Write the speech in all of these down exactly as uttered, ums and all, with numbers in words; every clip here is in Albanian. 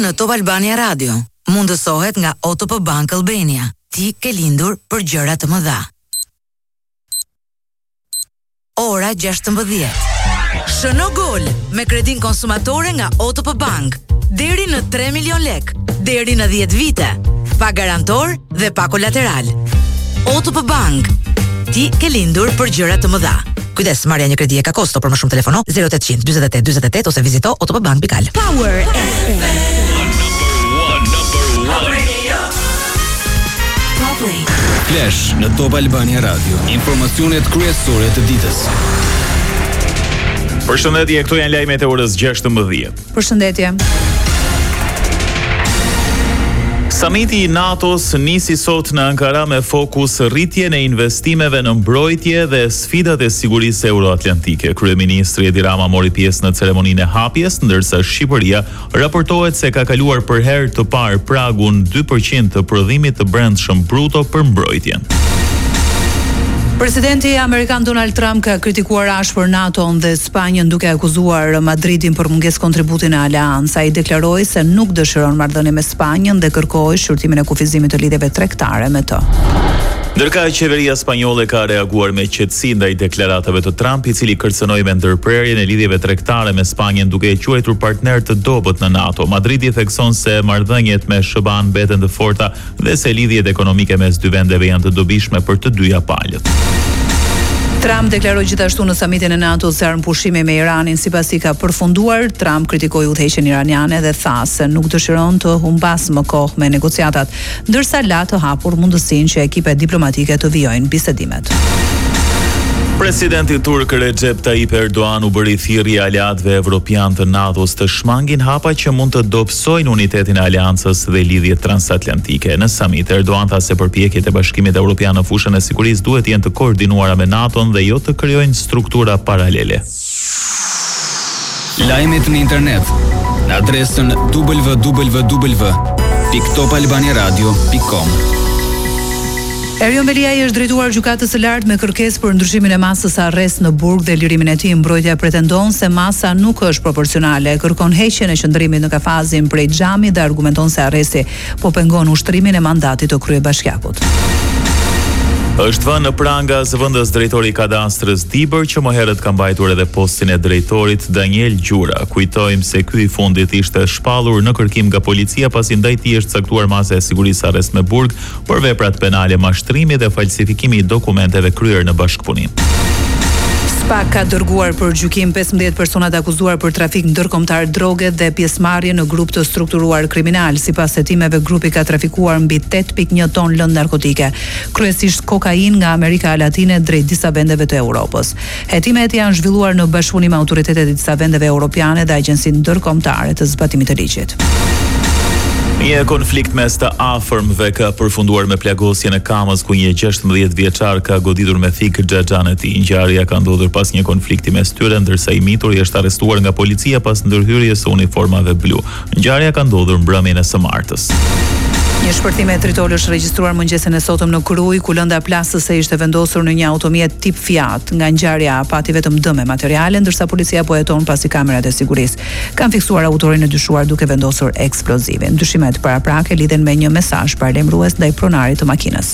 në Top Albania Radio. Mundësohet nga O T P Bank Albania. Ti ke lindur për gjëra të mëdha. Ora gjashtëmbëdhjetë. Shëno gol me kredin konsumatore nga O T P Bank. Deri në tre milion lek, deri në dhjetë vite. Pa garantor dhe pa kolateral. O T P Bank. Ti ke lindur për gjëra të mëdha. Kujdes, marrja një kredi e ka kosto, për më shumë telefono zero ottanta dyzet e tetë dyzet e tetë ose vizito otpbank pikal. Power F M. Flash në Top Albania Radio. Informacionet kryesore të ditës. Përshëndetje, këto janë lajmet e orës gjashtëmbëdhjetë. Përshëndetje. Samiti i NATO-s nisi sot në Ankara me fokus rritjen e investimeve në mbrojtje dhe sfidat e sigurisë euroatlantike. Kryeministri Edi Rama mori pjesë në ceremoninë e hapjes, ndërsa Shqipëria raportohet se ka kaluar për herë të parë pragun dy përqind të prodhimit të brendshëm bruto për mbrojtjen. Presidenti Amerikan Donald Trump ka kritikuar ashpër NATO-n dhe Spanjën duke akuzuar Madridin për mungesë kontributi në aleancë. Ai deklaroi se nuk dëshiron marrëdhënie me Spanjën dhe kërkoi shqyrtimin e kufizimit të lidhjeve tregtare me të. Ndërka qeveria spanjolle ka reaguar me qetësi ndaj deklaratave të Trump, i cili kërcënoi me ndërprerjen e lidhjeve tregtare me Spanjën duke e quajtur partner të dobët në NATO. Madridi thekson se marrëdhëniet me S B A-n mbeten të forta dhe se lidhjet ekonomike mes dy vendeve janë të dobishme për të dyja palët. Trump deklaroi gjithashtu në samitin e NATO se armëpushimi me Iranin sipas i ka përfunduar. Trump kritikoi udhëheqjen iraniane dhe tha se nuk dëshiron të humbas më kohë me negociatat, ndërsa la të hapur mundësinë që ekipet diplomatike të vijojnë bisedimet. Presidenti turk Recep Tayyip Erdogan u bëri thirrje aleatëve evropian të NATO-s të shmangin hapa që mund të dobësojnë unitetin e aleancës dhe lidhjet transatlantike. Në samit, Erdogan tha se përpjekjet e Bashkimit Evropian në fushën e sigurisë duhet jenë të koordinuara me NATO-n dhe jo të krijojnë struktura paralele. Lajmet në internet në adresën w w w pikë top albania radio pikë com. Erion Beliaj është drejtuar gjykatës së lartë me kërkesë për ndryshimin e masës së arrest në burg dhe lirimin e tij. Mbrojtja pretendon se masa nuk është proporcionale, kërkon heqjen e qendrimit në kafazin prej xhamit dhe argumenton se arresti po pengon ushtrimin e mandatit të kryebashkiakut. Është vënë në pranga zëvendës drejtori i kadastrës Dibër, që më herët ka mbajtur edhe postin e drejtorit Daniel Gjura. Kujtojmë se ky i fundit ishte shpallur në kërkim nga policia pasi ndaj tij është caktuar masa e sigurisë arrest me burg për veprat penale mashtrimi dhe falsifikimi i dokumenteve kryer në bashkëpunim. SPA ka dërguar për gjykim pesëmbëdhjetë persona të akuzuar për trafik ndërkombëtar droge dhe pjesëmarrje në grup të strukturuar kriminal. Sipas hetimeve, grupi ka trafikuar mbi tetë pikë një ton lëndë narkotike, kryesisht kokainë nga Amerika Latine drejt disa vendeve të Europës. Hetimet janë zhvilluar në bashkëpunim me autoritetet e disa vendeve europiane dhe agjencitë ndërkombëtare të zbatimit të ligjit. Një konflikt mes të afërmëve ka përfunduar me plagosjen e Kamës, ku një gjashtëmbëdhjetë vjeçar ka goditur me thik xhaxhan e tij. Ngjarja ka ndodhur pas një konflikti mes tyre, ndërsa i mituri është arrestuar nga policia pas ndërhyrjes së uniformave blu. Ngjarja ka ndodhur mbrëmjen e së martës. Një shpërthim e tritol është regjistruar mëngjesin e sotëm në Kruj, ku lënda plasëse ishte vendosur në një automjet tip Fiat. Nga ngjarja pati vetëm dëme materiale, ndërsa policia po heton pasi kamerat e sigurisë kanë fiksuar autorin e dyshuar duke vendosur eksplozivin. Dyshimet paraprake lidhen me një mesazh paralajmërues ndaj pronarit të makinës.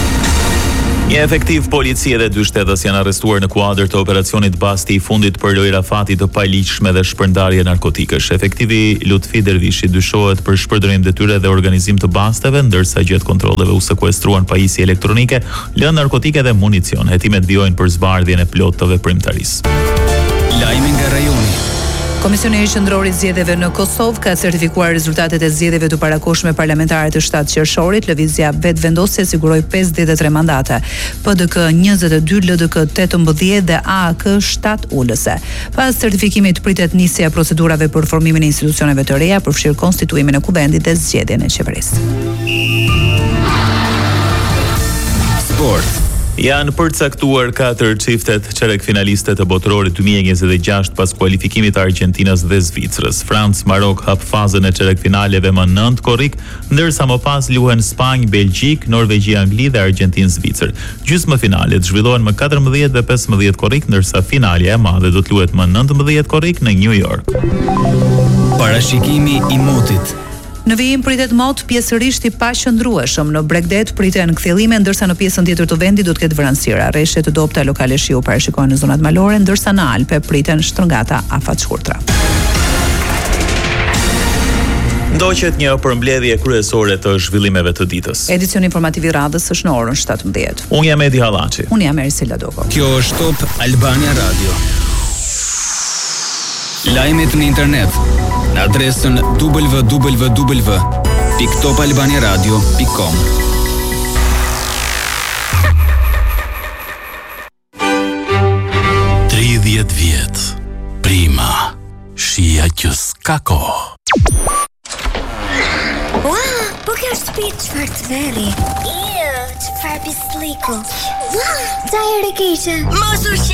Një efektiv policie dhe dy shtetës janë arrestuar në kuadër të operacionit Basti i fundit për lojra fati të paligjshme dhe shpërndarje narkotikësh. Efektivi Lutfi Dervishi dyshohet për shpërdorim detyre dhe organizim të basteve, ndërsa gjatë kontrolleve u sekuestruan pajisje elektronike, lëndë narkotike dhe municion. Hetimet vijojnë për zbardhjen e plotë të veprimtarisë. Lajmi nga rajoni. Komisioni Qendror i Zgjedhjeve në Kosovë ka certifikuar rezultatet e zgjedhjeve të parakohshme parlamentare të shtatë qershorit. Lëvizja vetvendosje siguroi pesëdhjetë e tre mandate, P D K njëzet e dy, L D K tetëmbëdhjetë dhe A A K shtatë ulëse. Pas certifikimit pritet nisja e procedurave për formimin e institucioneve të reja, përfshirë konstituimin e kuvendit dhe zgjedhjen e qeverisë. Sport. Janë përcaktuar katër çiftet çerek finaliste të botërorit dy mijë e njëzet e gjashtë pas kualifikimit të Argjentinës dhe Zvicrës. Francë, Marok hap fazën e çerek finaleve më nëntë korrik, ndërsa më pas luhen Spanjë, Belgjik, Norvegji, Angli dhe Argjentinë, Zvicër. Gjysmëfinalet zhvillohen më katërmbëdhjetë dhe pesëmbëdhjetë korrik, ndërsa finalja e madhe do të luhet më nëntëmbëdhjetë korrik në New York. Parashikimi i motit. Në vijim pritet mot pjesërisht i paqëndrueshëm. Në Bregdet priten kthjellime, ndërsa në pjesën tjetër të vendit do të ketë vranësira. Rreshtje të dobta lokale shiu parashikohen në zonat malore, ndërsa në Alpe priten shtrëngata afatshkurtra. Ndoqet një përmbledhje kryesore të zhvillimeve të ditës. Edicioni informativ i radhës është në orën shtatëmbëdhjetë. Unë jam Edi Hallaçi. Unë jam Ersila Doko. Kjo është Top Albania Radio. Lajmet në internet në adresën w w w pikë top albania radio pikë com. tridhjetë vjet. Prima. Shija që s'ka kohë. Ua, po kjo është shtëpi çfarë të veri. Iu, çfarë pisliku. Ua, ca herë keqe. Mos u